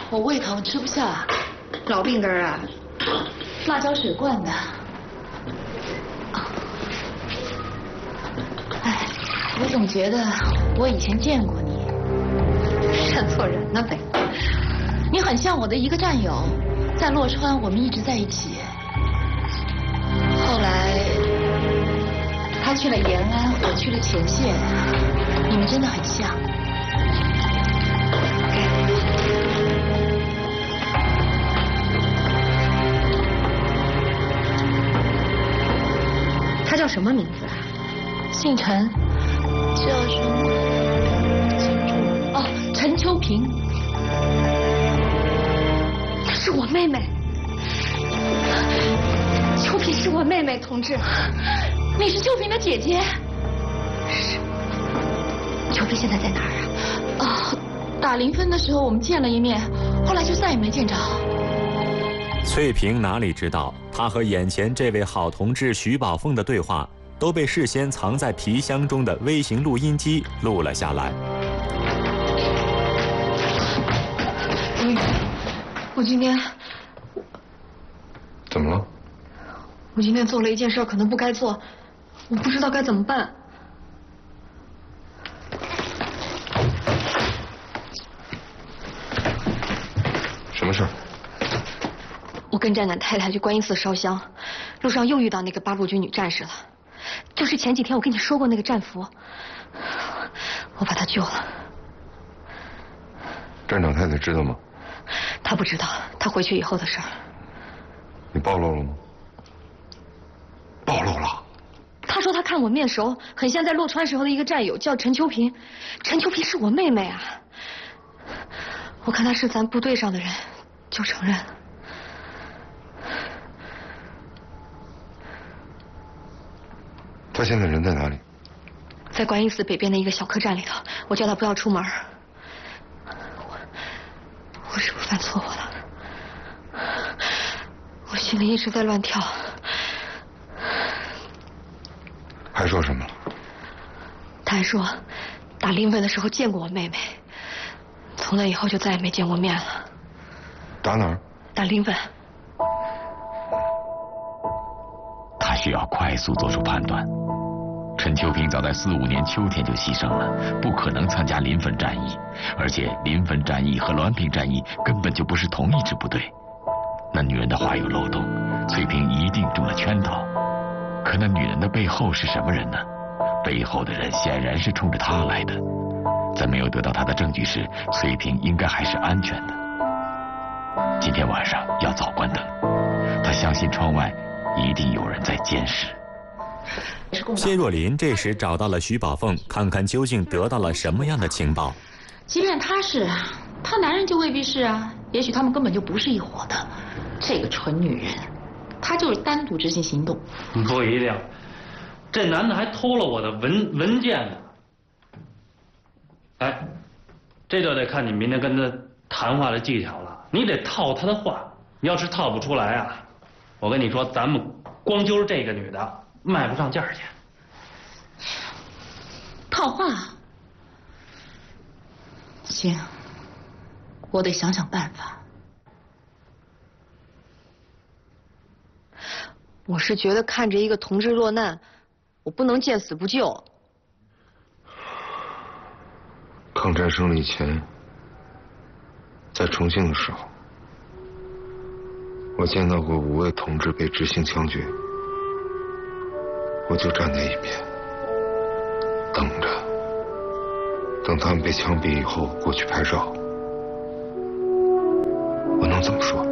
我胃疼，吃不下。 老病根啊， 辣椒水灌的。哎，我总觉得我以前见过你。 认错人了呗。 你很像我的一个战友，在洛川我们一直在一起。后来他去了延安，我去了前线，你们真的很像。 他叫什么名字啊？ 姓陈，叫什么？哦，陈秋萍。 她是我妹妹，秋萍是我妹妹，同志。 你是秋萍的姐姐？ 是。秋萍现在在哪儿啊？ 哦，打零分的时候我们见了一面，后来就再也没见着。 翠萍哪里知道，她和眼前这位好同志徐宝凤的对话都被事先藏在皮箱中的微型录音机录了下来。 我今天怎么了？ 我今天做了一件事，可能不该做，我不知道该怎么办。 什么事？ 我跟站长太太去观音寺烧香，路上又遇到那个八路军女战士了，就是前几天我跟你说过那个战俘，我把她救了。 站长太太知道吗？ 她不知道，她回去以后的事儿。 你暴露了吗？暴露了。 她说她看我面熟，很像在洛川时候的一个战友，叫陈秋萍。陈秋萍是我妹妹啊。我看她是咱部队上的人，就承认了。 他现在人在哪里？ 在观音寺北边的一个小客栈里头，我叫他不要出门。我是不是犯错误了？我心里一直在乱跳。 还说什么了？ 他还说，打临汾的时候见过我妹妹，从那以后就再也没见过面了。 打哪儿？ 打临汾。 他需要快速做出判断。陈秋萍早在45年秋天就牺牲了，不可能参加临汾战役，而且临汾战役和滦平战役根本就不是同一支部队。那女人的话有漏洞，翠萍一定中了圈套。可那女人的背后是什么人呢？背后的人显然是冲着她来的。在没有得到她的证据时，翠萍应该还是安全的。今天晚上要早关灯，她相信窗外一定有人在监视。 谢若琳这时找到了徐宝凤，看看究竟得到了什么样的情报。 即便她是，她男人就未必是啊。也许他们根本就不是一伙的。这个蠢女人，她就是单独执行行动。 不一定，这男的还偷了我的文件呢。哎，这就得看你明天跟他谈话的技巧了。你得套他的话，要是套不出来啊，我跟你说，咱们光揪这个女的卖不上价去。 套话？行，我得想想办法。 我是觉得看着一个同志落难，我不能见死不救。 抗战胜利前，在重庆的时候，我见到过5位同志被执行枪决，我就站在一边，等着，等他们被枪毙以后过去拍照。我能怎么说？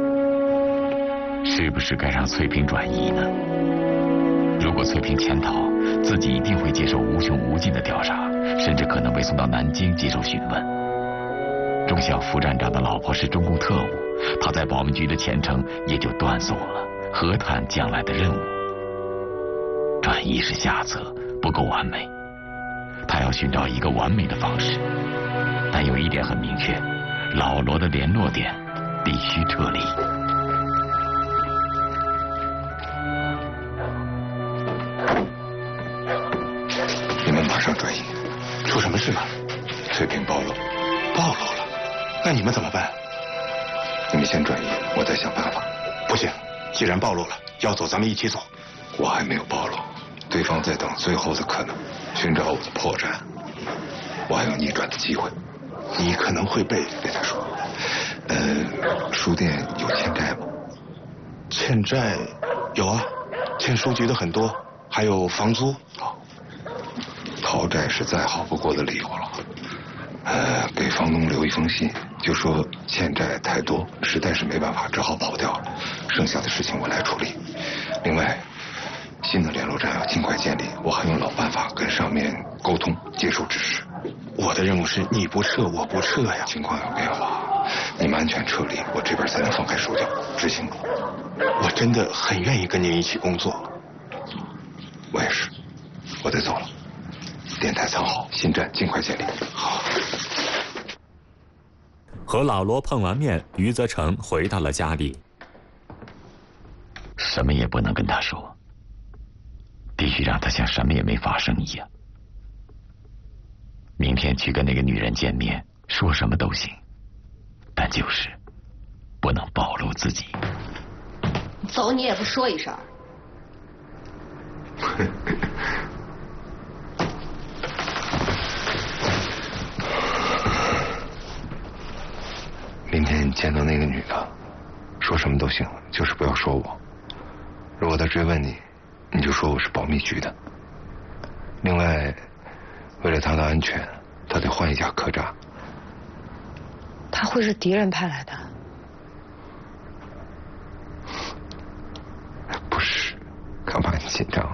是不是该让翠萍转移呢？如果翠萍潜逃，自己一定会接受无穷无尽的调查，甚至可能被送到南京接受询问。中校副站长的老婆是中共特务，他在保密局的前程也就断送了，何谈将来的任务？转移是下策，不够完美。他要寻找一个完美的方式，但有一点很明确，老罗的联络点必须撤离。 你们马上转移。 出什么事了？ 翠萍暴露。 暴露了，那你们怎么办？ 你们先转移，我再想办法。 不行，既然暴露了，要走咱们一起走。 我还没有暴露，对方在等最后的可能，寻找我的破绽。我还有逆转的机会。 你可能会被…… 别再说。书店有欠债吗？ 欠债有啊，欠书局的很多，还有房租。 讨债是再好不过的理由了。给房东留一封信，就说欠债太多，实在是没办法，只好跑掉了。剩下的事情我来处理。另外，新的联络站要尽快建立，我还用老办法跟上面沟通，接受指示。 我的任务是你不撤，我不撤呀。 情况有变化，你们安全撤离，我这边才能放开手脚执行。 我真的很愿意跟您一起工作。 我也是，我得走了。电台藏好，新站尽快建立。好。 和老罗碰完面，余则成回到了家里。 什么也不能跟他说，必须让他像什么也没发生一样。明天去跟那个女人见面，说什么都行，但就是不能暴露自己。 走你也不说一声。 明天你见到那个女的，说什么都行，就是不要说我。如果她追问你，你就说我是保密局的。另外，为了她的安全，她得换一家客栈。 他会是敌人派来的？ 不是，干嘛你紧张？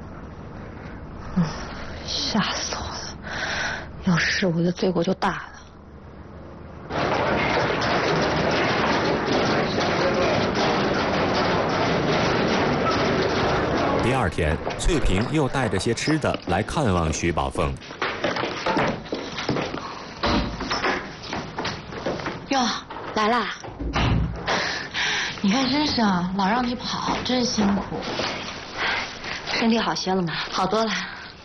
吓死我了！要是我的罪过就大了。 第二天，翠萍又带着些吃的来看望徐宝凤。 哟，来啦！你看身上老让你跑，真辛苦。 身体好些了吗？ 好多了。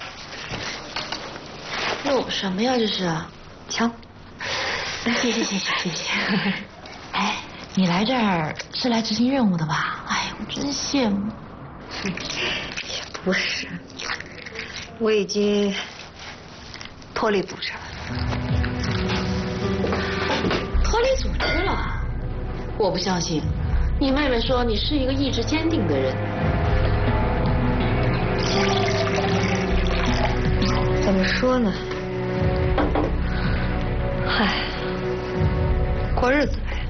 哟，什么呀这是？ 枪。 谢谢。哎，你来这儿是来执行任务的吧？哎，我真羡慕。 也不是，我已经脱离组织了。 脱离组织了？我不相信。你妹妹说你是一个意志坚定的人。 怎么说呢？嗨，过日子呗，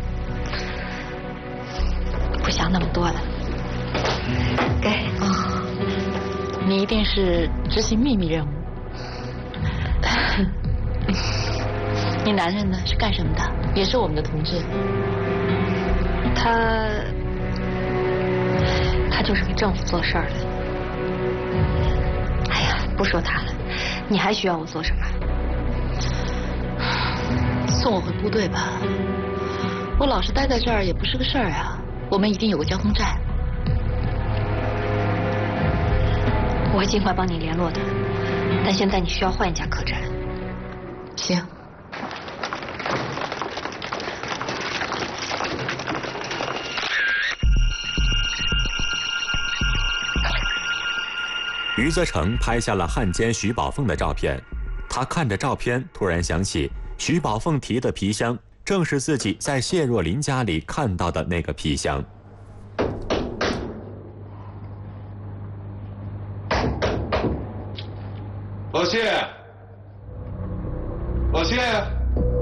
不想那么多了。给啊，你一定是执行秘密任务。你男人呢？是干什么的？也是我们的同志。 他就是给政府做事儿的。哎呀，不说他了，你还需要我做什么？ 送我回部队吧。我老是待在这儿也不是个事儿啊。我们一定有个交通站。 我会尽快帮你联络的，但现在你需要换一家客栈。 行。 余则成拍下了汉奸徐宝凤的照片，他看着照片，突然想起徐宝凤提的皮箱，正是自己在谢若琳家里看到的那个皮箱。 老谢，